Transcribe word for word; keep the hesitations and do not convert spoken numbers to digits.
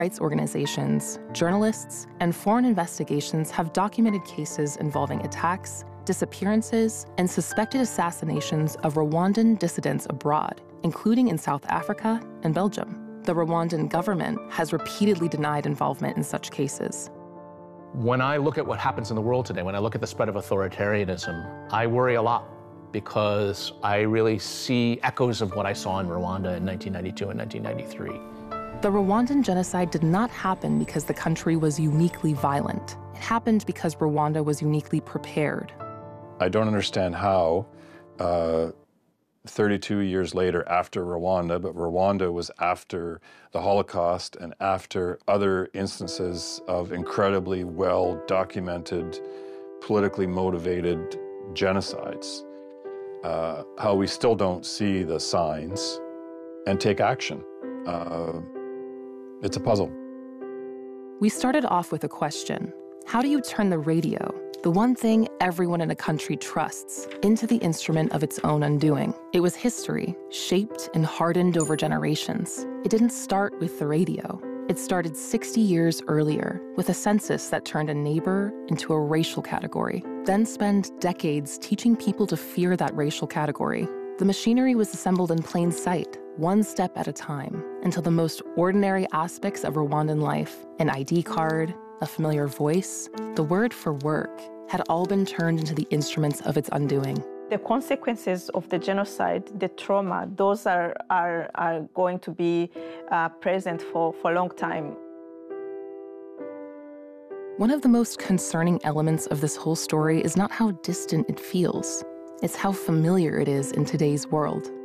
rights organizations, journalists, and foreign investigations have documented cases involving attacks, disappearances, and suspected assassinations of Rwandan dissidents abroad, including in South Africa and Belgium. The Rwandan government has repeatedly denied involvement in such cases. When I look at what happens in the world today, when I look at the spread of authoritarianism, I worry a lot because I really see echoes of what I saw in Rwanda in nineteen ninety-two and nineteen ninety-three. The Rwandan genocide did not happen because the country was uniquely violent. It happened because Rwanda was uniquely prepared. I don't understand how uh, thirty-two years later after Rwanda, but Rwanda was after the Holocaust and after other instances of incredibly well-documented, politically motivated genocides, uh, how we still don't see the signs and take action. Uh, it's a puzzle. We started off with a question. How do you turn the radio, the one thing everyone in a country trusts, into the instrument of its own undoing? It was history, shaped and hardened over generations. It didn't start with the radio. It started sixty years earlier with a census that turned a neighbor into a racial category, then spent decades teaching people to fear that racial category. The machinery was assembled in plain sight, one step at a time, until the most ordinary aspects of Rwandan life, an I D card, a familiar voice, the word for work, had all been turned into the instruments of its undoing. The consequences of the genocide, the trauma, those are, are, are going to be uh, present for, for a long time. One of the most concerning elements of this whole story is not how distant it feels. It's how familiar it is in today's world.